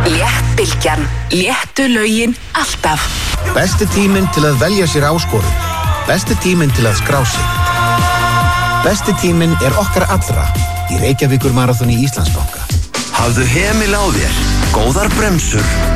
Léttbylgjan, léttu lögin alltaf. Besti tíminn til að velja sér áskorun. Besti tíminn til að skrá sig. Besti tíminn okkar allra í Reykjavíkur maraþoni Íslandsbanka. Hafðu hemil á þér, góðar bremsur